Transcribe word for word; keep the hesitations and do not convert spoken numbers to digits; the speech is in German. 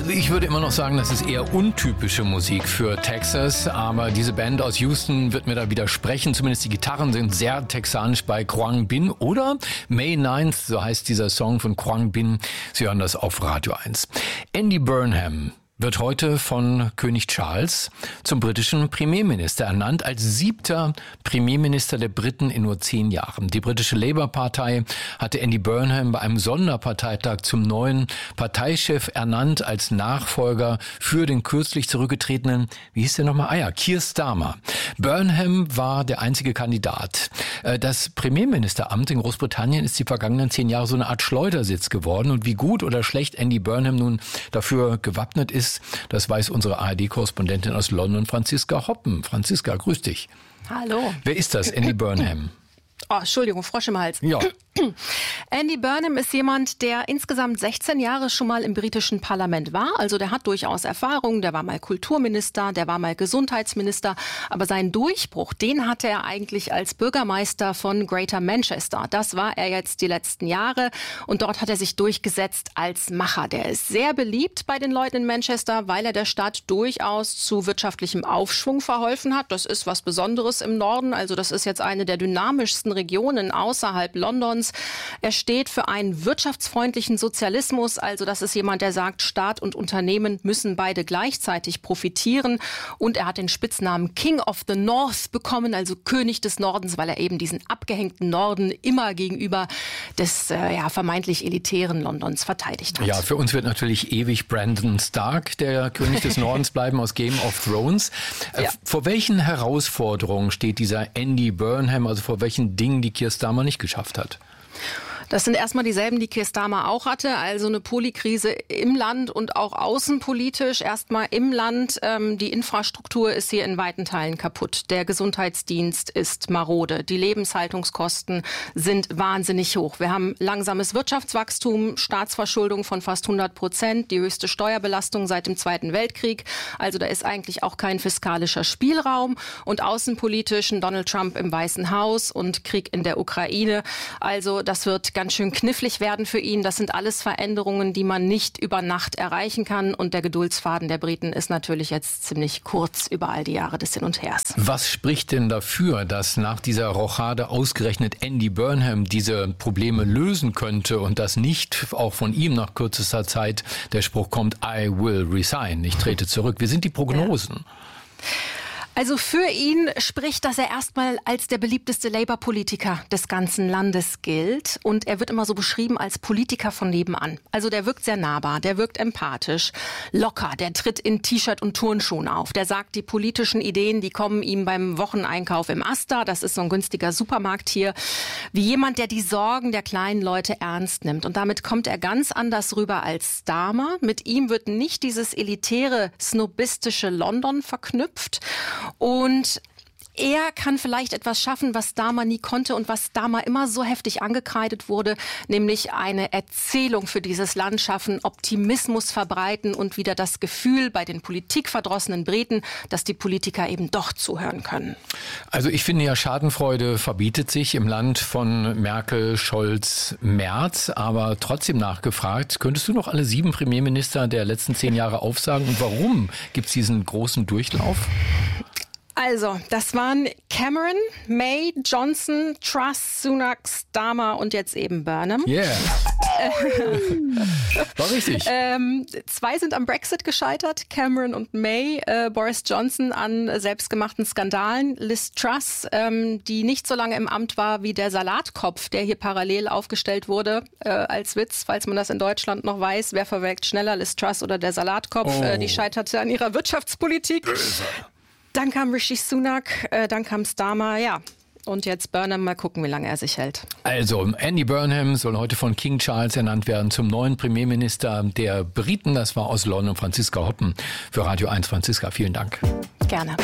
Also ich würde immer noch sagen, das ist eher untypische Musik für Texas, aber diese Band aus Houston wird mir da widersprechen. Zumindest die Gitarren sind sehr texanisch bei Quang Binh oder May ninth, so heißt dieser Song von Quang Binh. Sie hören das auf Radio eins. Andy Burnham wird heute von König Charles zum britischen Premierminister ernannt, als siebter Premierminister der Briten in nur zehn Jahren. Die britische Labour-Partei hatte Andy Burnham bei einem Sonderparteitag zum neuen Parteichef ernannt, als Nachfolger für den kürzlich zurückgetretenen, wie hieß der nochmal? Ah ja, Keir Starmer. Burnham war der einzige Kandidat. Das Premierministeramt in Großbritannien ist die vergangenen zehn Jahre so eine Art Schleudersitz geworden. Und wie gut oder schlecht Andy Burnham nun dafür gewappnet ist, das weiß unsere A R D-Korrespondentin aus London, Franziska Hoppen. Franziska, grüß dich. Hallo. Wer ist das, Andy Burnham? Oh, Entschuldigung, Frosch im Hals. Ja. Andy Burnham ist jemand, der insgesamt sechzehn Jahre schon mal im britischen Parlament war. Also der hat durchaus Erfahrung. Der war mal Kulturminister, der war mal Gesundheitsminister. Aber seinen Durchbruch, den hatte er eigentlich als Bürgermeister von Greater Manchester. Das war er jetzt die letzten Jahre. Und dort hat er sich durchgesetzt als Macher. Der ist sehr beliebt bei den Leuten in Manchester, weil er der Stadt durchaus zu wirtschaftlichem Aufschwung verholfen hat. Das ist was Besonderes im Norden. Also das ist jetzt eine der dynamischsten Regionen außerhalb Londons. Er steht für einen wirtschaftsfreundlichen Sozialismus. Also das ist jemand, der sagt, Staat und Unternehmen müssen beide gleichzeitig profitieren. Und er hat den Spitznamen King of the North bekommen, also König des Nordens, weil er eben diesen abgehängten Norden immer gegenüber des äh, ja, vermeintlich elitären Londons verteidigt hat. Ja, für uns wird natürlich ewig Brandon Stark, der König des Nordens, bleiben aus Game of Thrones. Äh, ja. Vor welchen Herausforderungen steht dieser Andy Burnham, also vor welchen Dingen, die Keir Starmer nicht geschafft hat? Das sind erstmal dieselben, die Keir Starmer auch hatte, also eine Polykrise im Land und auch außenpolitisch. Erstmal im Land, ähm, die Infrastruktur ist hier in weiten Teilen kaputt. Der Gesundheitsdienst ist marode. Die Lebenshaltungskosten sind wahnsinnig hoch. Wir haben langsames Wirtschaftswachstum, Staatsverschuldung von fast hundert Prozent, die höchste Steuerbelastung seit dem Zweiten Weltkrieg. Also da ist eigentlich auch kein fiskalischer Spielraum. Und außenpolitisch Donald Trump im Weißen Haus und Krieg in der Ukraine. Also das wird ganz schön knifflig werden für ihn. Das sind alles Veränderungen, die man nicht über Nacht erreichen kann. Und der Geduldsfaden der Briten ist natürlich jetzt ziemlich kurz über all die Jahre des Hin und Hers. Was spricht denn dafür, dass nach dieser Rochade ausgerechnet Andy Burnham diese Probleme lösen könnte und dass nicht auch von ihm nach kürzester Zeit der Spruch kommt, I will resign, ich trete zurück. Wie sind die Prognosen? Ja. Also für ihn spricht, dass er erstmal als der beliebteste Labour-Politiker des ganzen Landes gilt. Und er wird immer so beschrieben als Politiker von nebenan. Also der wirkt sehr nahbar, der wirkt empathisch, locker, der tritt in T-Shirt und Turnschuhen auf. Der sagt, die politischen Ideen, die kommen ihm beim Wocheneinkauf im Asda, das ist so ein günstiger Supermarkt hier, wie jemand, der die Sorgen der kleinen Leute ernst nimmt. Und damit kommt er ganz anders rüber als Starmer. Mit ihm wird nicht dieses elitäre, snobistische London verknüpft. Und er kann vielleicht etwas schaffen, was Starmer nie konnte und was Starmer immer so heftig angekreidet wurde, nämlich eine Erzählung für dieses Land schaffen, Optimismus verbreiten und wieder das Gefühl bei den politikverdrossenen Briten, dass die Politiker eben doch zuhören können. Also ich finde ja, Schadenfreude verbietet sich im Land von Merkel, Scholz, Merz, aber trotzdem nachgefragt, könntest du noch alle sieben Premierminister der letzten zehn Jahre aufsagen und warum gibt es diesen großen Durchlauf? Also, das waren Cameron, May, Johnson, Truss, Sunak, Starmer und jetzt eben Burnham. Yeah. War richtig. Ähm, zwei sind am Brexit gescheitert, Cameron und May. Äh, Boris Johnson an selbstgemachten Skandalen. Liz Truss, ähm, die nicht so lange im Amt war wie der Salatkopf, der hier parallel aufgestellt wurde, äh, als Witz, falls man das in Deutschland noch weiß. Wer verwelkt schneller, Liz Truss oder der Salatkopf? Oh. Äh, die scheiterte an ihrer Wirtschaftspolitik. Böse. Dann kam Rishi Sunak, äh, dann kam Starmer, ja. Und jetzt Burnham, mal gucken, wie lange er sich hält. Also, Andy Burnham soll heute von King Charles ernannt werden zum neuen Premierminister der Briten. Das war aus London Franziska Hoppen für Radio eins. Franziska, vielen Dank. Gerne.